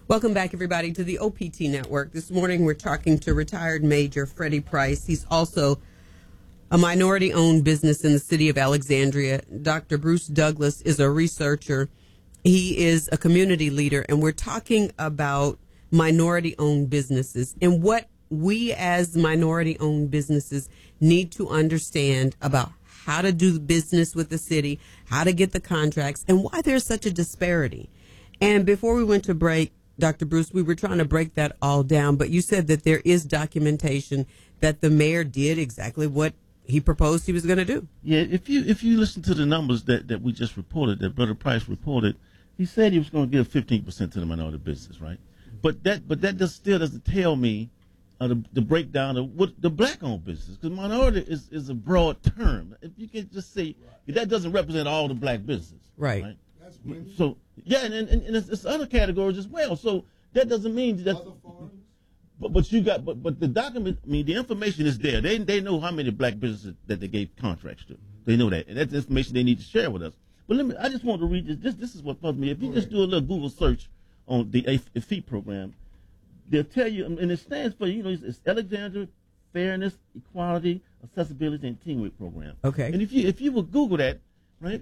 Welcome back, everybody, to the OPT Network. This morning, we're talking to retired Major Freddie Price. He's also a minority-owned business in the city of Alexandria. Dr. Bruce Douglas is a researcher. He is a community leader, and we're talking about minority-owned businesses and what we as minority-owned businesses need to understand about how to do business with the city, how to get the contracts, and why there's such a disparity. And before we went to break, Dr. Bruce, we were trying to break that all down, but you said that there is documentation that the mayor did exactly what he proposed he was going to do. Yeah, if you listen to the numbers that we just reported, that Brother Price reported, he said he was going to give 15% to the minority business, right? But that still doesn't tell me the breakdown of what the black-owned business, because minority is a broad term. If you can just say that doesn't represent all the black business, right? So yeah, and it's other categories as well. So that doesn't mean that. But you got but the document. I mean, the information is there. They know how many black businesses that they gave contracts to. They know that, and that's information they need to share with us. But I just want to read this. This is what puzzles me. If you just do a little Google search on the AFEE program, they'll tell you, and it stands for, it's Alexandria Fairness, Equality, Accessibility, and Teamwork Program. Okay. And if you would Google that, right,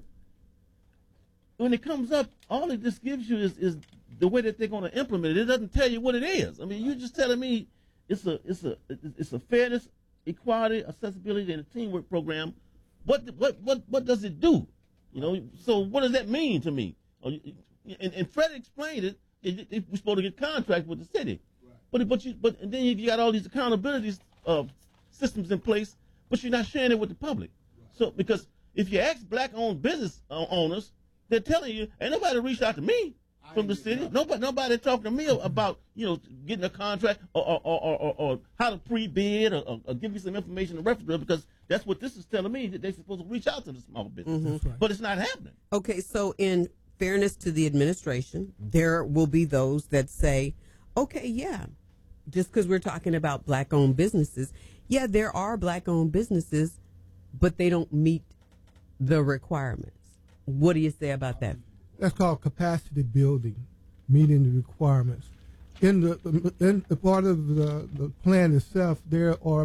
when it comes up, all it just gives you is the way that they're going to implement it. It doesn't tell you what it is. I mean, you're just telling me it's a fairness, equality, accessibility, and a teamwork program. What does it do? So what does that mean to me? And Fred explained it. We're supposed to get contract with the city, right. but then you got all these accountability systems in place, but you're not sharing it with the public. Right. So because if you ask black-owned business owners, they're telling you, ain't nobody reached out to me from the city. Nobody talking to me about getting a contract or how to pre-bid or give me some information to reference, because that's what this is telling me, that they're supposed to reach out to the small business, right. But it's not happening. Okay, so in fairness to the administration, there will be those that say, okay, yeah, just because we're talking about black-owned businesses, yeah, there are black-owned businesses, but they don't meet the requirements. What do you say about that? That's called capacity building, meeting the requirements. In the part of the plan itself, there are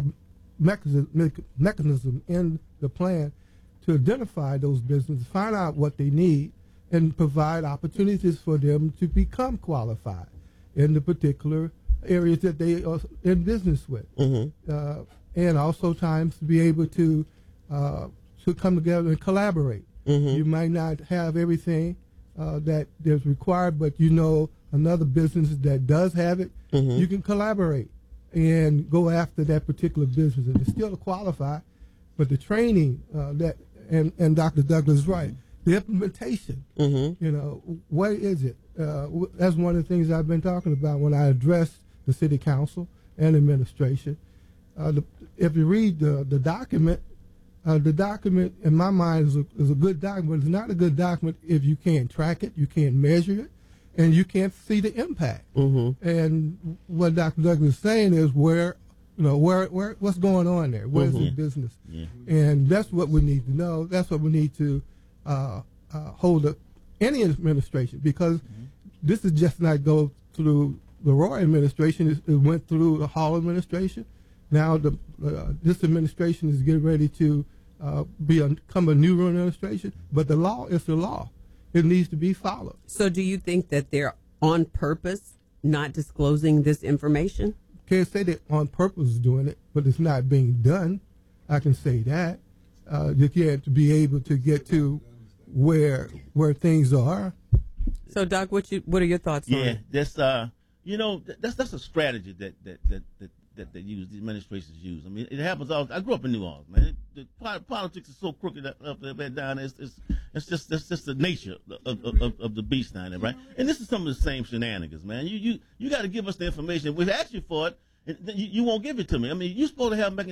mechanism in the plan to identify those businesses, find out what they need, and provide opportunities for them to become qualified in the particular areas that they are in business with. Mm-hmm. And also times to be able to come together and collaborate. Mm-hmm. You might not have everything that is required, but another business that does have it, mm-hmm. You can collaborate and go after that particular business. And it's still to qualify, but the training and Dr. Douglas is right. The implementation, mm-hmm. What is it? That's one of the things I've been talking about when I address the city council and administration. If you read the document in my mind is a good document. It's not a good document if you can't track it, you can't measure it, and you can't see the impact. Mm-hmm. And what Dr. Douglas is saying is where what's going on there? Where's mm-hmm. the business? Yeah. And that's what we need to know. That's what we need to hold up any administration, because mm-hmm. this is just not go through the Roy administration. It went through the Hall administration. Now this administration is getting ready to become a new administration, but the law is the law. It needs to be followed. So do you think that they're on purpose not disclosing this information? Can't say they're on purpose doing it, but it's not being done. I can say that. You can't be able to get to where things are. So, Doc, what are your thoughts on it? That's that's a strategy that they use, the administrations use. I mean, it happens all. I grew up in New Orleans, man. The politics is so crooked up there, down there. It's just the nature of the beast down there, right? And this is some of the same shenanigans, man. You got to give us the information. We've asked you for it, and you won't give it to me. I mean, you're supposed to have